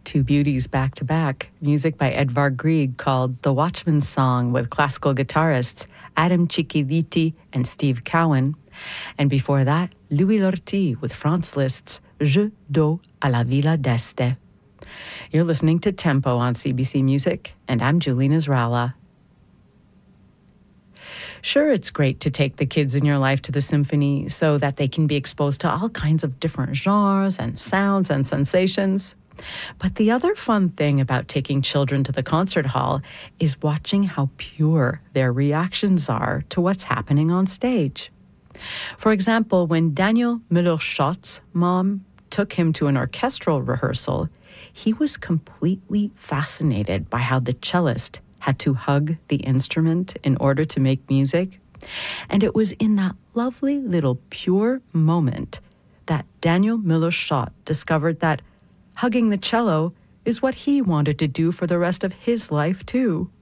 Two beauties back to back, music by Edvard Grieg called The Watchman's Song with classical guitarists Adam Cicchiliti and Steve Cowan. And before that, Louis Lortie with Franz Liszt's Jeu d'eau à la Villa d'Este. You're listening to Tempo on CBC Music, and I'm Julina Zrala. Sure, it's great to take the kids in your life to the symphony so that they can be exposed to all kinds of different genres and sounds and sensations. But the other fun thing about taking children to the concert hall is watching how pure their reactions are to what's happening on stage. For example, when Daniel Müller-Schott's mom took him to an orchestral rehearsal, he was completely fascinated by how the cellist had to hug the instrument in order to make music. And it was in that lovely little pure moment that Daniel Müller-Schott discovered that hugging the cello is what he wanted to do for the rest of his life too.